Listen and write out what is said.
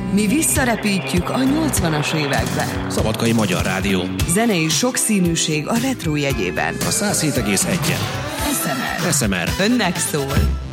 Mi visszarepítjük a 80-as évekbe. Szabadkai Magyar Rádió. Zenei sokszínűség a retro jegyében. A 107,1-en. SMR. Önnek szól.